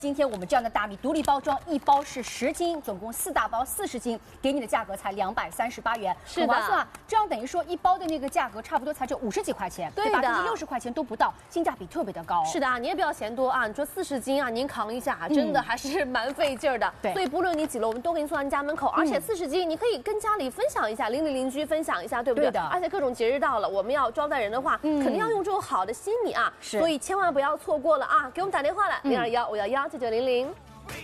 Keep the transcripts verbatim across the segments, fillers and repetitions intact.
今天我们这样的大米独立包装，一包是十斤，总共四大包四十斤，给你的价格才两百三十八元， 是的， 很划算啊。这样等于说一包的那个价格差不多才就五十几块钱， 对的， 吧？就是六十块钱都不到，性价比特别的高。 是的啊，你也不要嫌多啊。你说四十斤啊，您扛一下啊，真的还是蛮费劲儿的。 对， 所以不论你几楼，我们都给你送到你家门口，而且四十斤你可以跟家里分享一下，邻里邻居分享一下，对不对？ 对的。 而且各种节日到了，我们要招待人的话，肯定要用这种好的新米啊。 是， 所以千万不要错过了啊！给我们打电话来，零二幺五幺幺九九零零。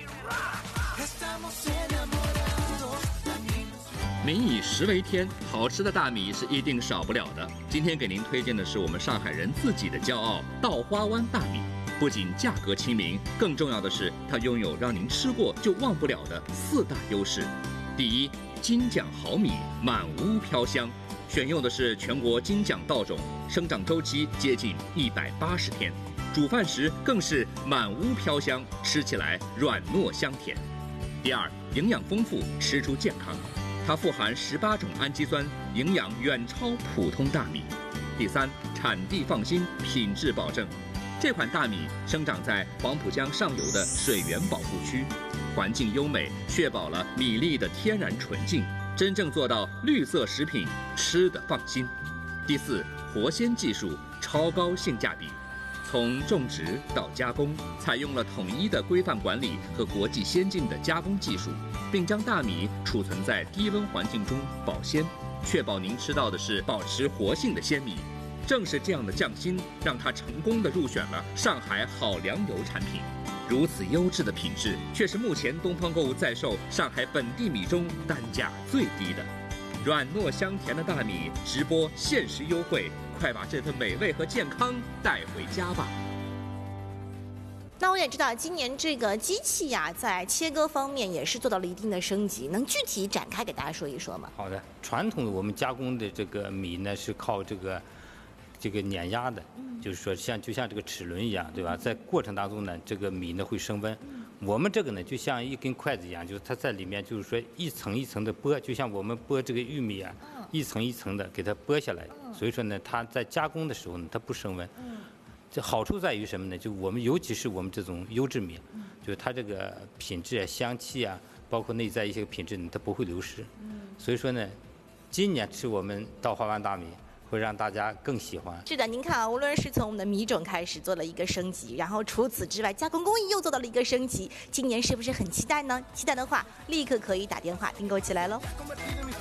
民以食为天，好吃的大米是一定少不了的。今天给您推荐的是我们上海人自己的骄傲——稻花湾大米。不仅价格亲民，更重要的是它拥有让您吃过就忘不了的四大优势。第一，金奖好米，满屋飘香。选用的是全国金奖稻种，生长周期接近一百八十天。煮饭时更是满屋飘香，吃起来软糯香甜。第二，营养丰富，吃出健康，它富含十八种氨基酸，营养远超普通大米。第三，产地放心，品质保证。这款大米生长在黄浦江上游的水源保护区，环境优美，确保了米粒的天然纯净，真正做到绿色食品，吃得放心。第四，活鲜技术，超高性价比。从种植到加工，采用了统一的规范管理和国际先进的加工技术，并将大米储存在低温环境中保鲜，确保您吃到的是保持活性的鲜米。正是这样的匠心，让它成功地入选了上海好粮油产品。如此优质的品质，却是目前东方购物在售上海本地米中单价最低的。软糯香甜的大米，直播限时优惠，快把这份美味和健康带回家吧。 那我也知道，今年这个机器呀、啊，在切割方面也是做到了一定的升级，能具体展开给大家说一说吗？ 好的，传统的我们加工的这个米呢，是靠这个这个碾压的，嗯、就是说像就像这个齿轮一样，对吧？在过程当中呢，这个米呢会升温。嗯、我们这个呢，就像一根筷子一样，就是它在里面就是说一层一层的剥，就像我们剥这个玉米啊，嗯、一层一层的给它剥下来。嗯、所以说呢，它在加工的时候呢，它不升温。嗯这好处在于什么呢？就我们尤其是我们这种优质米，嗯、就是它这个品质啊、香气啊，包括内在一些品质呢，它不会流失。嗯、所以说呢，今年吃我们稻花湾大米会让大家更喜欢。 是的，您看啊，无论是从我们的米种开始做了一个升级，然后除此之外，加工工艺又做到了一个升级，今年是不是很期待呢？期待的话，立刻可以打电话订购起来喽。